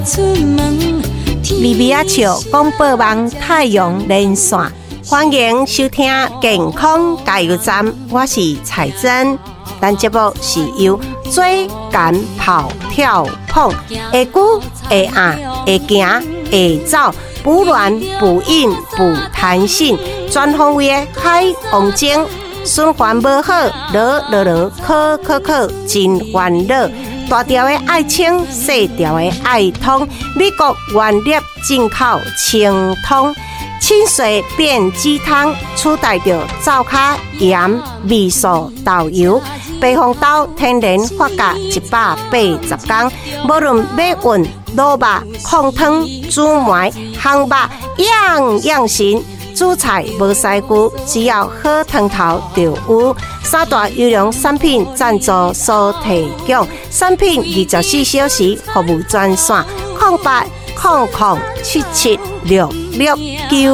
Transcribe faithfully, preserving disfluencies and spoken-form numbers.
米米阿笑广播网太阳连线，欢迎收听健康加油站，我是彩珍。咱节目是由椎间跑跳碰，下骨下压下行下走，补卵补阴补弹性，全方位的海王精，循环无好，落落落，咳咳咳，真烦恼。大条的爱清，细条的爱通，美国原粒进口清通，清水变鸡汤，取代着灶卡盐、味素、豆油。白红豆天然发酵一百八十天，无论要运、卤肉、控汤、煮糜、烘肉，样样行。煮菜无师傅，只要好汤头就有。三大优良产品赞助所提供，产品二十四小时服务专线：零八零零七七六六九。